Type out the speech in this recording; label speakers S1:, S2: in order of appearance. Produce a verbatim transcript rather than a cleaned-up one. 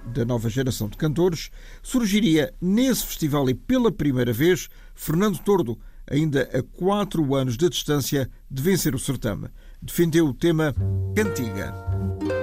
S1: da nova geração de cantores, surgiria nesse festival e pela primeira vez Fernando Tordo, ainda a quatro anos de distância de vencer o certame. Defendeu o tema Cantiga.